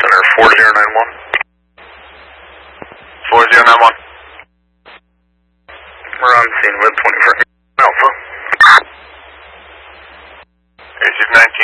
Center 4091. 4091. We're on scene with 24 Alpha. AC 19